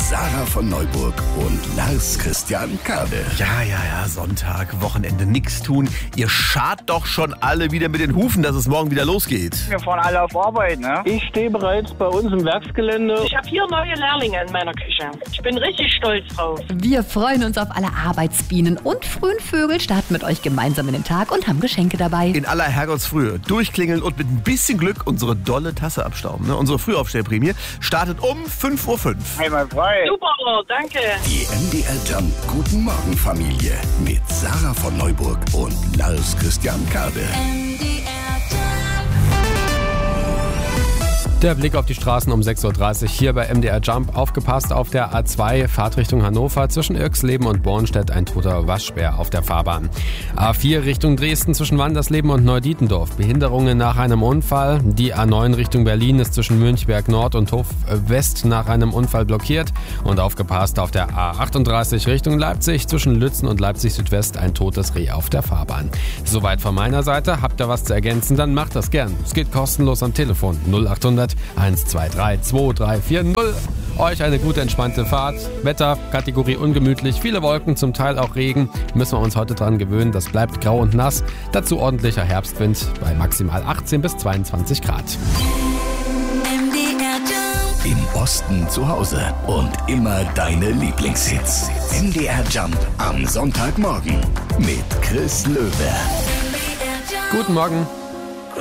Sarah von Neuburg und Lars Christian Kade. Ja, Sonntag, Wochenende, nix tun. Ihr schart doch schon alle wieder mit den Hufen, dass es morgen wieder losgeht. Wir fahren alle auf Arbeit, ne? Ich stehe bereits bei uns im Werksgelände. Ich habe 4 neue Lehrlinge in meiner Küche. Ich bin richtig stolz drauf. Wir freuen uns auf alle Arbeitsbienen und frühen Vögel, starten mit euch gemeinsam in den Tag und haben Geschenke dabei. In aller Herrgottsfrühe durchklingeln und mit ein bisschen Glück unsere dolle Tasse abstauben. Ne? Unsere Frühaufstellprämie startet um 5:05 Uhr. Einmal frei. Super, danke. Die MDR Jump Guten Morgen Familie mit Sarah von Neuburg und Lars Christian Kade. Der Blick auf die Straßen um 6:30 Uhr hier bei MDR Jump. Aufgepasst auf der A2, Fahrtrichtung Hannover, zwischen Irxleben und Bornstedt ein toter Waschbär auf der Fahrbahn. A4 Richtung Dresden zwischen Wandersleben und Neudietendorf. Behinderungen nach einem Unfall. Die A9 Richtung Berlin ist zwischen Münchberg Nord und Hof West nach einem Unfall blockiert. Und aufgepasst auf der A38 Richtung Leipzig zwischen Lützen und Leipzig Südwest ein totes Reh auf der Fahrbahn. Soweit von meiner Seite. Habt ihr was zu ergänzen, dann macht das gern. Es geht kostenlos am Telefon 0800 123 2340. Euch eine gute, entspannte Fahrt. Wetter, Kategorie ungemütlich, viele Wolken, zum Teil auch Regen. Müssen wir uns heute dran gewöhnen, das bleibt grau und nass. Dazu ordentlicher Herbstwind bei maximal 18 bis 22 Grad. Im Osten zu Hause und immer deine Lieblingshits. MDR Jump am Sonntagmorgen mit Chris Löwe. Guten Morgen.